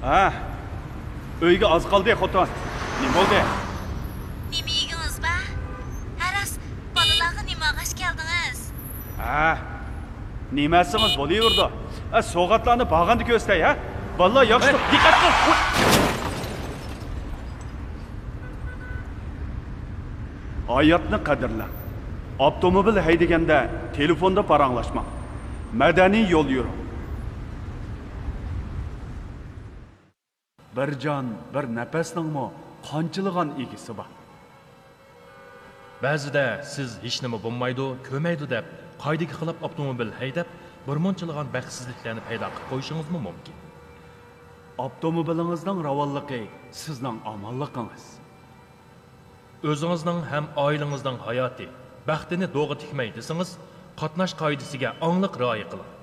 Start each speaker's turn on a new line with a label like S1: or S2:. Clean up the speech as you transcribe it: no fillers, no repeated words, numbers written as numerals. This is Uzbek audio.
S1: Ha, uyga oz qoldi, xotin. Nima bo'ldi?
S2: Nima yedingiz ba? Haras, bolalarga nima g'ash keldingiz?
S1: Ha, nimasimiz bo'laverdi? So'g'atlarni bag'anda ko'stay, ha? Vallahi yaxshi, diqqat qil. Hayotni qadrla. Avtomobil haydaganda telefonda paranglashma. Madaniy yo'l yur. Bir jon, bir nafasningmi qanchilgan egisi bor.
S3: Ba'zida siz hech nima bo'lmaydi, ko'maydi deb qoidaga xilop avtomobil haydab, bir munchilgan baxtsizliklarni paydo qilib qo'yishingiz mumkin.
S1: Avtomobilingizning ravonligi sizning omonligingiz.
S3: O'zingizning ham oilangizning hayoti, baxtini do'g'ri tikmay desangiz, qatnash qoidasiga aniq rioya qiling.